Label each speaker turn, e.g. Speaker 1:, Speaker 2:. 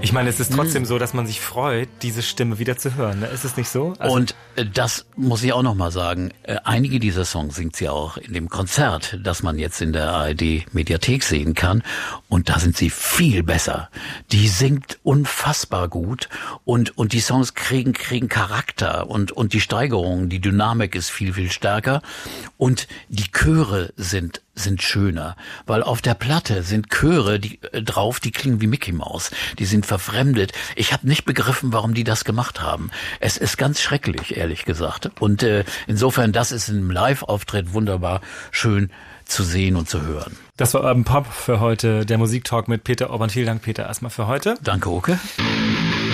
Speaker 1: Ich meine, es ist trotzdem so, dass man sich freut, diese Stimme wieder zu hören. Ne? Ist es nicht so? Also
Speaker 2: und das muss ich auch noch mal sagen. Einige dieser Songs singt sie auch in dem Konzert, das man jetzt in der ARD-Mediathek sehen kann. Und da sind sie viel besser. Die singt unfassbar gut und die Songs kriegen Charakter und die Steigerung, die Dynamik ist viel, viel stärker. Und die Chöre sind schöner, weil auf der Platte sind Chöre drauf, die klingen wie Mickey Mouse. Die sind verfremdet. Ich habe nicht begriffen, warum die das gemacht haben. Es ist ganz schrecklich, ehrlich gesagt. Und insofern, das ist im Live-Auftritt wunderbar schön zu sehen und zu hören.
Speaker 1: Das war Urban Pop für heute, der Musiktalk mit Peter Orban. Vielen Dank, Peter, erstmal für heute.
Speaker 2: Danke, Oke.